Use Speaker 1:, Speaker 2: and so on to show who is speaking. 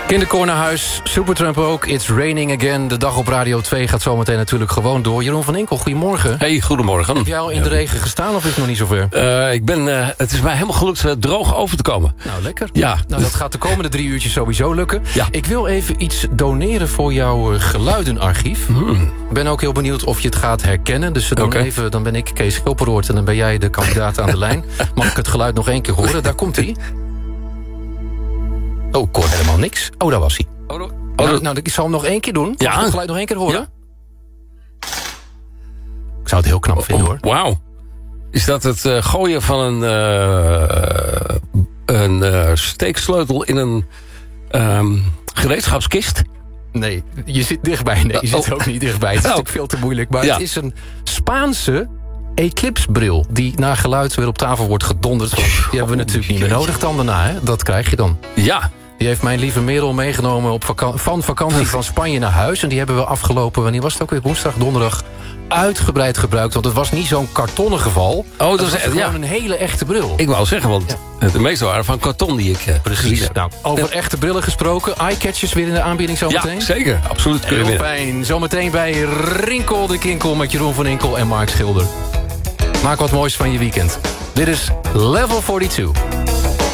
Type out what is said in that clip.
Speaker 1: Kinderkoor naar huis, Supertramp ook. It's raining again. De dag op Radio 2 gaat zometeen natuurlijk gewoon door. Jeroen van Inkel, goedemorgen.
Speaker 2: Hey, goedemorgen.
Speaker 1: Heb jij al in de regen gestaan of is het nog niet zover?
Speaker 2: Het is mij helemaal gelukt droog over te komen.
Speaker 1: Nou, lekker.
Speaker 2: Ja.
Speaker 1: Nou, dat gaat de komende 3 uurtjes sowieso lukken.
Speaker 2: Ja.
Speaker 1: Ik wil even iets doneren voor jouw geluidenarchief. Ik ben ook heel benieuwd of je het gaat herkennen. Dus dan ben ik Kees Schilperoort en dan ben jij de kandidaat aan de lijn. Mag ik het geluid nog 1 keer horen? Daar komt hij. Oh, ik hoor helemaal niks. Oh, daar was hij. Nou, ik zal hem nog 1 keer doen. Mag ik het geluid nog 1 keer horen?
Speaker 2: Ja.
Speaker 1: Ik zou het heel knap vinden, hoor.
Speaker 2: Wauw. Is dat het gooien van een steeksleutel in een gereedschapskist?
Speaker 1: Nee, je zit dichtbij. Nee, je zit ook niet dichtbij. Het is natuurlijk veel te moeilijk. Maar het is een Spaanse eclipsebril die naar geluid weer op tafel wordt gedonderd. Want die hebben we natuurlijk niet meer nodig dan daarna. Hè? Dat krijg je dan.
Speaker 2: Ja.
Speaker 1: Die heeft mijn lieve Merel meegenomen van vakantie van Spanje naar huis. En die hebben we afgelopen, wanneer was het ook weer? Woensdag, donderdag, uitgebreid gebruikt. Want het was niet zo'n kartonnen geval.
Speaker 2: Oh, dat
Speaker 1: was
Speaker 2: is
Speaker 1: gewoon een hele echte bril.
Speaker 2: Ik wou zeggen, want de meeste waren van karton die ik gezien heb.
Speaker 1: Nou, over echte brillen gesproken. Eyecatchers weer in de aanbieding zometeen.
Speaker 2: Ja, zeker. Absoluut.
Speaker 1: Heel fijn. Zometeen bij Rinkel de Kinkel met Jeroen van Inkel en Mark Schilder. Maak wat moois van je weekend. Dit is Level 42.